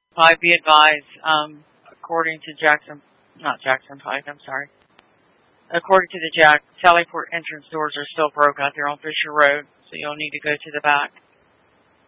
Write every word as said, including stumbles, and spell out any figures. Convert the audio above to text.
Pike, be advised, um, according to Jackson, not Jackson Pike, I'm sorry. According to the Jack, Sallyport entrance doors are still broke out there on Fisher Road, so you'll need to go to the back.